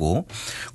하고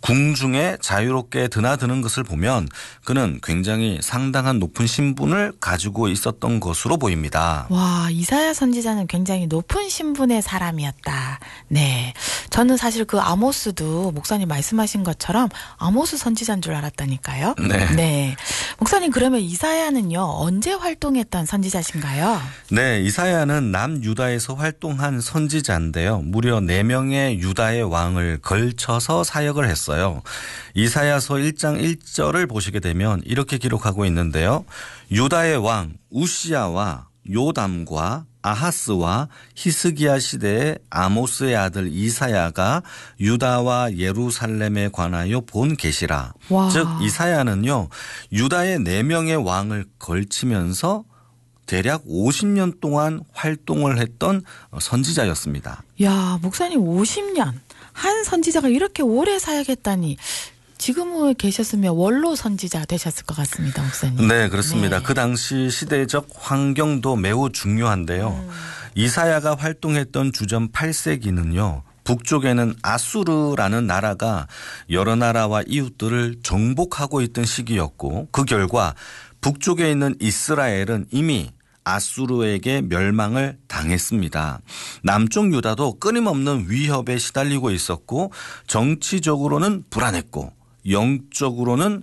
궁중에 자유롭게 드나드는 것을 보면 그는 굉장히 상당한 높은 신분을 가지고 있었던 것으로 보입니다. 와, 이사야 선지자는 굉장히 높은 신분의 사람이었다. 네, 저는 사실 그 아모스도 목사님 말씀하신 것처럼 아모스 선지자인 줄 알았다니까요. 네. 목사님, 그러면 이사야는요 언제 활동했던 선지자신가요? 네, 이사야는 남유다에서 활동한 선지자인데요. 무려 4명의 유다의 왕을 걸쳐서 사역을 했어요. 이사야서 1장 1절을 보시게 되면 이렇게 기록하고 있는데요. 유다의 왕 우시야와 요담과 아하스와 히스기야 시대의 아모스의 아들 이사야가 유다와 예루살렘에 관하여 본 계시라. 즉 이사야는요 유다의 4명의 왕을 걸치면서 대략 50년 동안 활동을 했던 선지자였습니다. 야, 목사님 50년 한 선지자가 이렇게 오래 사역했다니. 지금은 계셨으면 원로 선지자 되셨을 것 같습니다, 목사님. 네, 그렇습니다. 네. 그 당시 시대적 환경도 매우 중요한데요. 이사야가 활동했던 주전 8세기는요. 북쪽에는 아수르라는 나라가 여러 나라와 이웃들을 정복하고 있던 시기였고 그 결과 북쪽에 있는 이스라엘은 이미 아수르에게 멸망을 당했습니다. 남쪽 유다도 끊임없는 위협에 시달리고 있었고 정치적으로는 불안했고 영적으로는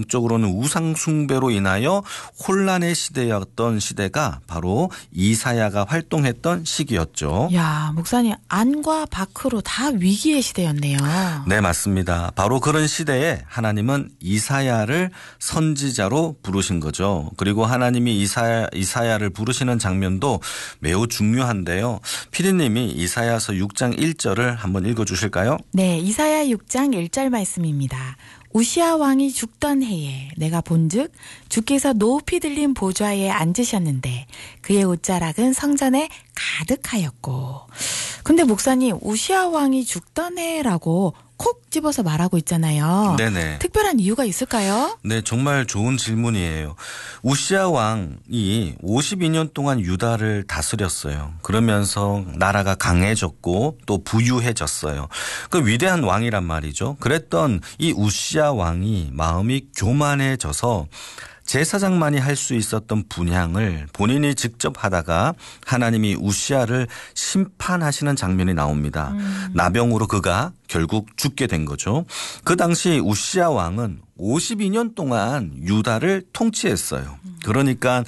우상 숭배로 인하여 혼란의 시대였던 시대가 바로 이사야가 활동했던 시기였죠. 야, 목사님 안과 밖으로 다 위기의 시대였네요. 네, 맞습니다. 바로 그런 시대에 하나님은 이사야를 선지자로 부르신 거죠. 그리고 하나님이 이사야를 부르시는 장면도 매우 중요한데요. 피디님이 이사야서 6장 1절을 한번 읽어주실까요? 네, 이사야 6장 1절 말씀입니다. 우시야 왕이 죽던 해에 내가 본즉 주께서 높이 들린 보좌에 앉으셨는데 그의 옷자락은 성전에 가득하였고. 근데 목사님 우시야 왕이 죽던 해라고 콕 집어서 말하고 있잖아요. 네네. 특별한 이유가 있을까요? 네, 정말 좋은 질문이에요. 우시야 왕이 52년 동안 유다를 다스렸어요. 그러면서 나라가 강해졌고 또 부유해졌어요. 그 위대한 왕이란 말이죠. 그랬던 이 우시야 왕이 마음이 교만해져서 제사장만이 할 수 있었던 분향을 본인이 직접 하다가 하나님이 우시야를 심판하시는 장면이 나옵니다. 나병으로 그가 결국 죽게 된 거죠. 그 당시 우시야 왕은 52년 동안 유다를 통치했어요. 그러니까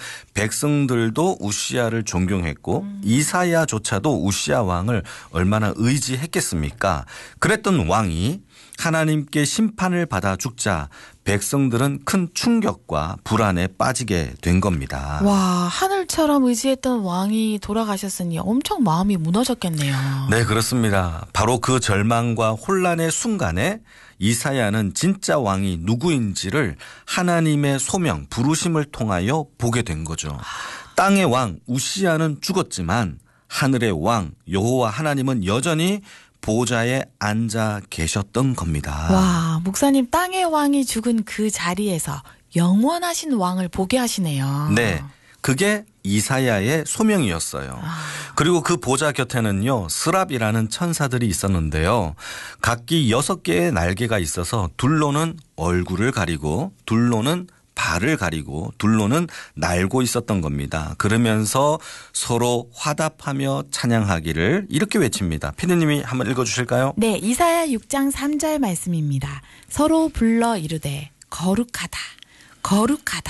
백성들도 우시야를 존경했고 이사야조차도 우시야 왕을 얼마나 의지했겠습니까? 그랬던 왕이 하나님께 심판을 받아 죽자 백성들은 큰 충격과 불안에 빠지게 된 겁니다. 와, 하늘처럼 의지했던 왕이 돌아가셨으니 엄청 마음이 무너졌겠네요. 네, 그렇습니다. 바로 그 절망과 혼란의 순간에 이사야는 진짜 왕이 누구인지를 하나님의 소명, 부르심을 통하여 보게 된 거죠. 땅의 왕 우시야는 죽었지만 하늘의 왕 여호와 하나님은 여전히 보좌에 앉아 계셨던 겁니다. 와, 목사님 땅의 왕이 죽은 그 자리에서 영원하신 왕을 보게 하시네요. 네, 그게 이사야의 소명이었어요. 그리고 그 보좌 곁에는요 스랍이라는 천사들이 있었는데요. 각기 6개의 날개가 있어서 둘로는 얼굴을 가리고 둘로는 발을 가리고 둘로는 날고 있었던 겁니다. 그러면서 서로 화답하며 찬양하기를 이렇게 외칩니다. 피디님이 한번 읽어주실까요? 네, 이사야 6장 3절 말씀입니다. 서로 불러 이르되 거룩하다 거룩하다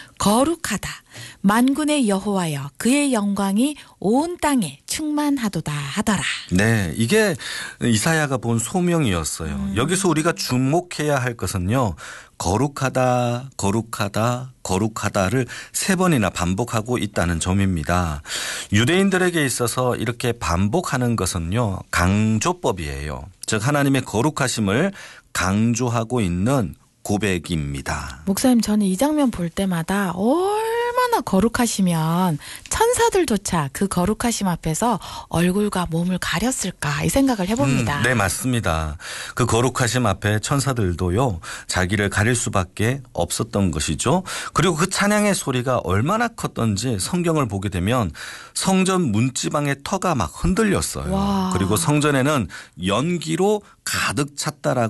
거룩하다 만군의 여호와여 그의 영광이 온 땅에 충만하도다 하더라. 네, 이게 이사야가 본 소명이었어요. 여기서 우리가 주목해야 할 것은요. 거룩하다 거룩하다 거룩하다를 3번이나 반복하고 있다는 점입니다. 유대인들에게 있어서 이렇게 반복하는 것은요. 강조법이에요. 즉 하나님의 거룩하심을 강조하고 있는 고백입니다. 목사님, 저는 이 장면 볼 때마다 얼마나 거룩하시면 천사들조차 그 거룩하심 앞에서 얼굴과 몸을 가렸을까 이 생각을 해봅니다. 네, 맞습니다. 그 거룩하심 앞에 천사들도요 자기를 가릴 수밖에 없었던 것이죠. 그리고 그 찬양의 소리가 얼마나 컸던지 성경을 보게 되면 성전 문지방의 터가 막 흔들렸어요. 와. 그리고 성전에는 연기로 가득 찼다라고